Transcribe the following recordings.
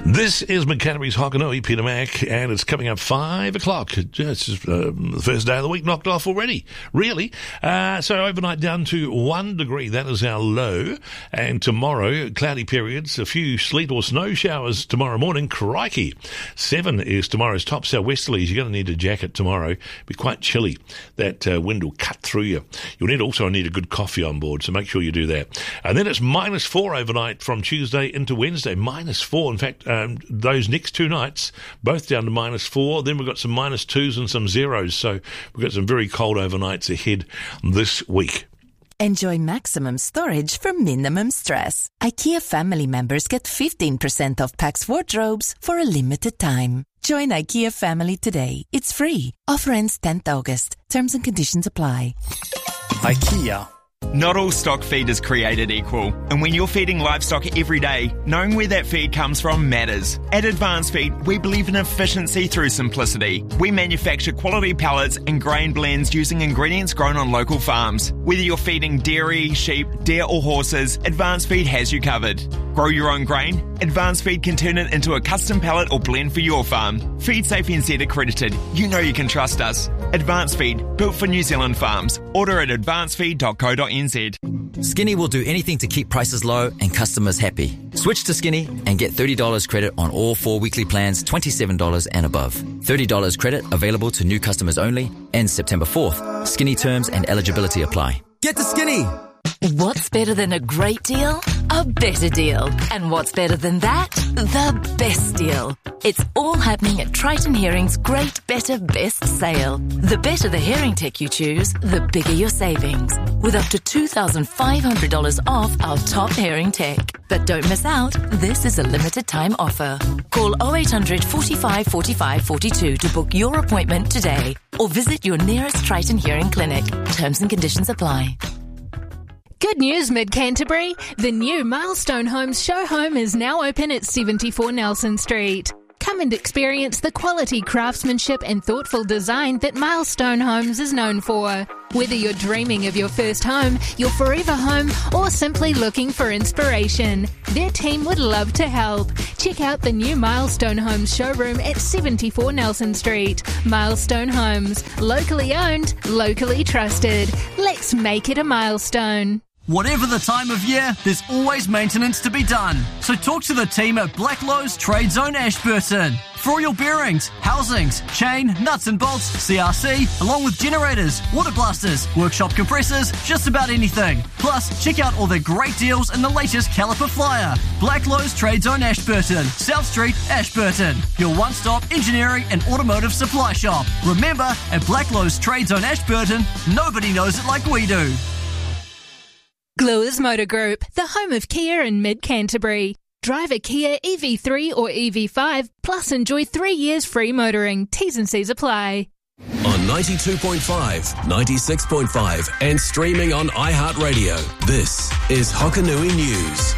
This is McCanterbury's Hokanui, Peter Mac, and it's coming up 5 o'clock. It's the first day of the week knocked off already, really. So overnight down to 1 degree, that is our low. And tomorrow, cloudy periods, a few sleet or snow showers tomorrow morning. Crikey. 7 is tomorrow's top southwesterlies. You're going to need a jacket tomorrow. Be quite chilly. That wind will cut through you. You'll also need a good coffee on board, so make sure you do that. And then it's -4 overnight from Tuesday into Wednesday. -4, in fact. Those next 2 nights, both down to -4. Then we've got some -2s and some 0s. So we've got some very cold overnights ahead this week. Enjoy maximum storage for minimum stress. IKEA family members get 15% off Pax wardrobes for a limited time. Join IKEA family today. It's free. Offer ends 10th August. Terms and conditions apply. IKEA. Not all stock feed is created equal, and when you're feeding livestock every day, knowing where that feed comes from matters. At Advanced Feed, we believe in efficiency through simplicity. We manufacture quality pellets and grain blends using ingredients grown on local farms. Whether you're feeding dairy, sheep, deer or horses, Advanced Feed has you covered. Grow your own grain? Advanced Feed can turn it into a custom pellet or blend for your farm. Feed Safe NZ accredited. You know you can trust us. Advanced Feed, built for New Zealand farms. Order at advancedfeed.co.nz. Skinny will do anything to keep prices low and customers happy. Switch to Skinny and get $30 credit on all 4 weekly plans, $27 and above. $30 credit available to new customers only. Ends September 4th. Skinny terms and eligibility apply. Get to Skinny! What's better than a great deal? A better deal. And what's better than that? The best deal. It's all happening at Triton Hearing's Great Better Best sale. The better the hearing tech you choose, the bigger your savings. With up to $2,500 off our top hearing tech. But don't miss out, this is a limited time offer. Call 0800 45 45 42 to book your appointment today. Or visit your nearest Triton Hearing clinic. Terms and conditions apply. Good news, Mid-Canterbury. The new Milestone Homes show home is now open at 74 Nelson Street. Come and experience the quality craftsmanship and thoughtful design that Milestone Homes is known for. Whether you're dreaming of your first home, your forever home, or simply looking for inspiration, their team would love to help. Check out the new Milestone Homes showroom at 74 Nelson Street. Milestone Homes, locally owned, locally trusted. Let's make it a milestone. Whatever the time of year, there's always maintenance to be done. So talk to the team at Blacklowe's Trade Zone Ashburton. For all your bearings, housings, chain, nuts and bolts, CRC, along with generators, water blasters, workshop compressors, just about anything. Plus, check out all their great deals and the latest caliper flyer. Blacklowe's Trade Zone Ashburton, South Street, Ashburton. Your one-stop engineering and automotive supply shop. Remember, at Blacklowe's Trade Zone Ashburton, nobody knows it like we do. Gluers Motor Group, the home of Kia in Mid-Canterbury. Drive a Kia EV3 or EV5, plus enjoy 3 years free motoring. T's and C's apply. On 92.5, 96.5 and streaming on iHeartRadio, this is Hokanui News.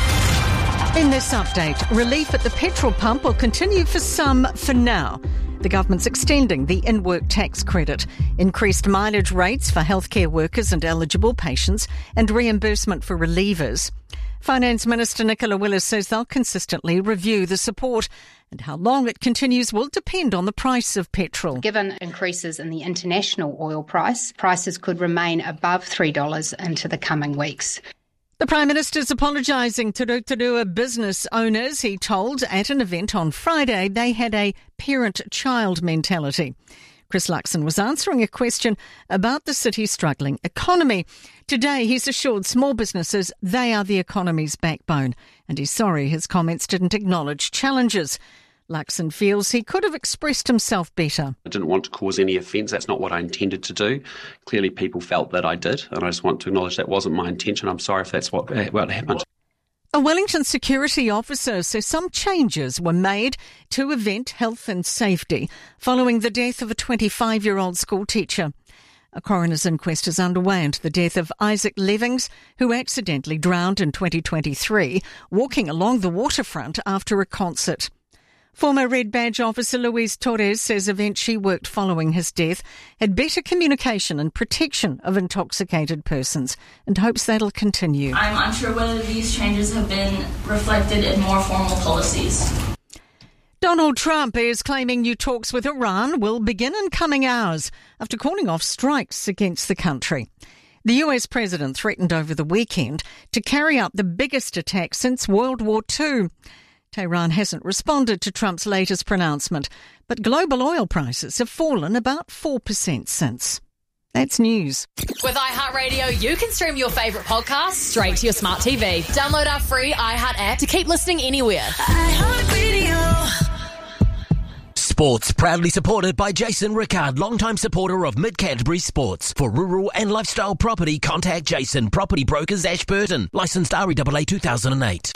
In this update, relief at the petrol pump will continue for some for now. The government's extending the in-work tax credit, increased mileage rates for healthcare workers and eligible patients, and reimbursement for relievers. Finance Minister Nicola Willis says they'll consistently review the support, and how long it continues will depend on the price of petrol. Given increases in the international oil price, prices could remain above $3 into the coming weeks. The Prime Minister's apologising to Rotorua business owners. He told at an event on Friday they had a parent-child mentality. Chris Luxon was answering a question about the city's struggling economy. Today, he's assured small businesses they are the economy's backbone, and he's sorry his comments didn't acknowledge challenges. Luxon feels he could have expressed himself better. I didn't want to cause any offence. That's not what I intended to do. Clearly, people felt that I did, and I just want to acknowledge that wasn't my intention. I'm sorry if that's what happened. A Wellington security officer says some changes were made to event health and safety following the death of a 25-year-old school teacher. A coroner's inquest is underway into the death of Isaac Levings, who accidentally drowned in 2023, walking along the waterfront after a concert. Former Red Badge officer Louise Torres says events she worked following his death had better communication and protection of intoxicated persons and hopes that'll continue. I'm unsure whether these changes have been reflected in more formal policies. Donald Trump is claiming new talks with Iran will begin in coming hours after calling off strikes against the country. The US president threatened over the weekend to carry out the biggest attack since World War II. Tehran hasn't responded to Trump's latest pronouncement, but global oil prices have fallen about 4% since. That's news. With iHeartRadio, you can stream your favourite podcasts straight to your smart TV. Download our free iHeart app to keep listening anywhere. iHeartRadio. Sports, proudly supported by Jason Rickard, longtime supporter of Mid-Canterbury Sports. For rural and lifestyle property, contact Jason, Property Brokers, Ashburton. Licensed REAA 2008.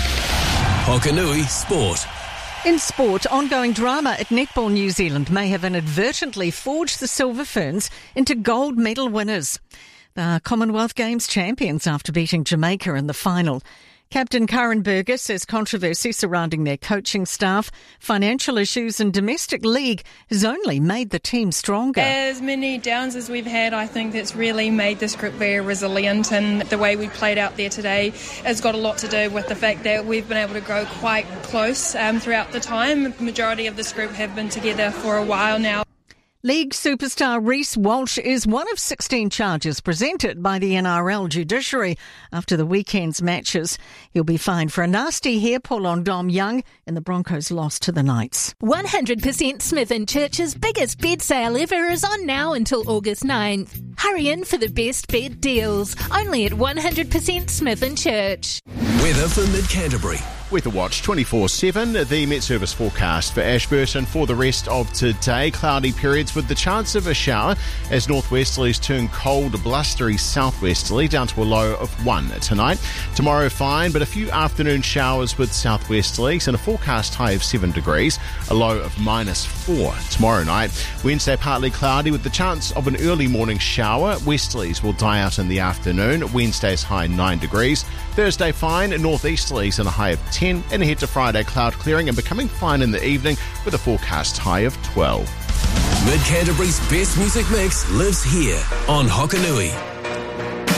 Hokanui Sport. In sport, ongoing drama at Netball New Zealand may have inadvertently forged the Silver Ferns into gold medal winners. They are Commonwealth Games champions after beating Jamaica in the final. Captain Karen Berger says controversy surrounding their coaching staff, financial issues and domestic league has only made the team stronger. As many downs as we've had, I think that's really made this group very resilient, and the way we played out there today has got a lot to do with the fact that we've been able to grow quite close throughout the time. The majority of this group have been together for a while now. League superstar Reece Walsh is one of 16 charges presented by the NRL judiciary after the weekend's matches. He'll be fined for a nasty hair pull on Dom Young in the Broncos' loss to the Knights. 100% Smith & Church's biggest bed sale ever is on now until August 9th. Hurry in for the best bed deals, only at 100% Smith & Church. Weather for Mid-Canterbury. Weather Watch 24/7, the Met Service forecast for Ashburton for the rest of today. Cloudy periods with the chance of a shower as northwesterlies turn cold, blustery southwesterly down to a low of 1 tonight. Tomorrow fine, but a few afternoon showers with southwesterlies and a forecast high of 7 degrees, a low of -4 tomorrow night. Wednesday partly cloudy with the chance of an early morning shower. Westerlies will die out in the afternoon. Wednesday's high 9 degrees. Thursday fine, northeasterlies and a high of 10, and ahead to Friday cloud clearing and becoming fine in the evening with a forecast high of 12. Mid-Canterbury's best music mix lives here on Hokanui.